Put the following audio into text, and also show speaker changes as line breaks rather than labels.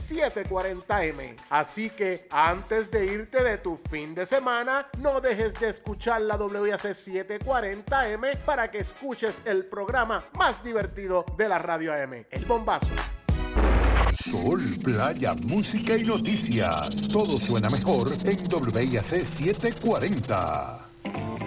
740M. Así que antes de irte de tu fin de semana, no dejes de escuchar la WIAC 740M para que escuches el programa más divertido de la radio AM, El Bombazo.
Sol, playa, música y noticias. Todo suena mejor en WIAC 740.